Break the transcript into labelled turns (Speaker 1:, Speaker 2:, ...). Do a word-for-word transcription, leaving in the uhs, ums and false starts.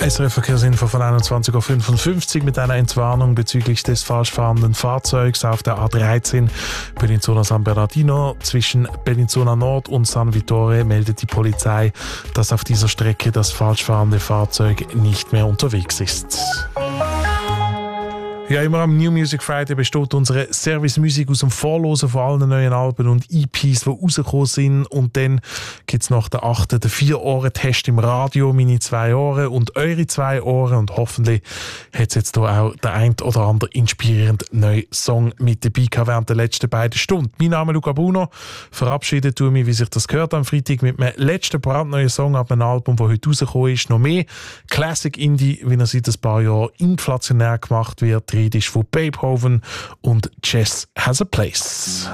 Speaker 1: S R F-Verkehrsinfo von einundzwanzig Uhr fünfundfünfzig mit einer Entwarnung bezüglich des falsch fahrenden Fahrzeugs auf der A dreizehn Bellinzona San Bernardino. Zwischen Bellinzona Nord und San Vittore meldet die Polizei, dass auf dieser Strecke das falsch fahrende Fahrzeug nicht mehr unterwegs ist. Ja, immer am New Music Friday besteht unsere Service-Musik aus dem Vorlosen von allen neuen Alben und E Ps, die rausgekommen sind. Und dann gibt es nach der achten den Vier-Ohren-Test im Radio, meine zwei Ohren und eure zwei Ohren. Und hoffentlich hat es jetzt hier auch der ein oder andere inspirierende neue Song mit dabei gehabt während der letzten beiden Stunden. Mein Name ist Luca Bruno. Verabschiede tue mich, wie sich das gehört, am Freitag mit meinem letzten brandneuen Song ab einem Album, das heute rausgekommen ist. Noch mehr Classic Indie, wie er seit ein paar Jahren inflationär gemacht wird. Die Rede ist von Beethoven und Jazz Has a Place.